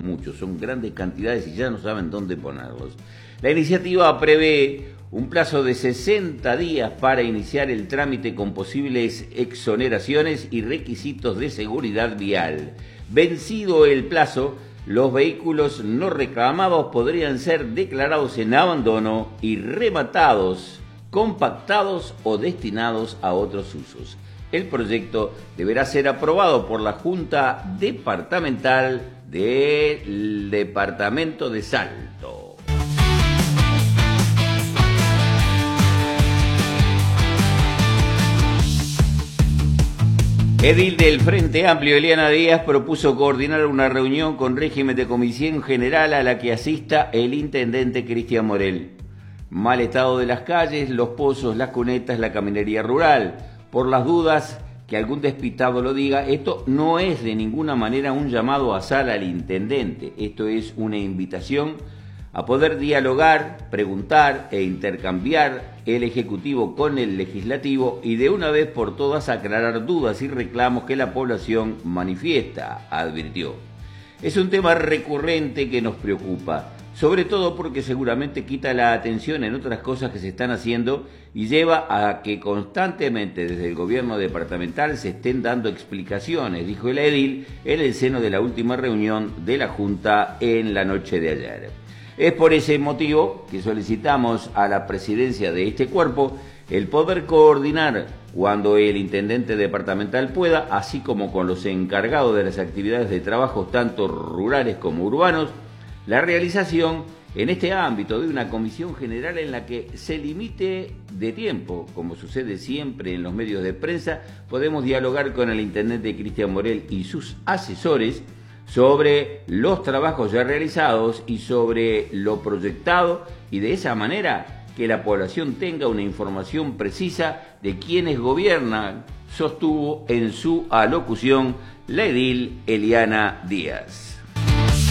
muchos, son grandes cantidades y ya no saben dónde ponerlos. La iniciativa prevé un plazo de 60 días para iniciar el trámite con posibles exoneraciones y requisitos de seguridad vial. Vencido el plazo, los vehículos no reclamados podrían ser declarados en abandono y rematados, compactados o destinados a otros usos. El proyecto deberá ser aprobado por la Junta Departamental del Departamento de Salto. Edil del Frente Amplio, Eliana Díaz, propuso coordinar una reunión con régimen de comisión general a la que asista el intendente Cristian Morel. Mal estado de las calles, los pozos, las cunetas, la caminería rural. Por las dudas que algún despistado lo diga, esto no es de ninguna manera un llamado a sala al intendente. Esto es una invitación a poder dialogar, preguntar e intercambiar el Ejecutivo con el Legislativo y de una vez por todas aclarar dudas y reclamos que la población manifiesta, advirtió. Es un tema recurrente que nos preocupa, sobre todo porque seguramente quita la atención en otras cosas que se están haciendo y lleva a que constantemente desde el gobierno departamental se estén dando explicaciones, dijo el edil en el seno de la última reunión de la Junta en la noche de ayer. Es por ese motivo que solicitamos a la presidencia de este cuerpo el poder coordinar cuando el intendente departamental pueda, así como con los encargados de las actividades de trabajo tanto rurales como urbanos, la realización en este ámbito de una comisión general en la que se limite de tiempo, como sucede siempre en los medios de prensa, podemos dialogar con el intendente Cristian Morel y sus asesores sobre los trabajos ya realizados y sobre lo proyectado y de esa manera que la población tenga una información precisa de quienes gobiernan, sostuvo en su alocución la edil Eliana Díaz.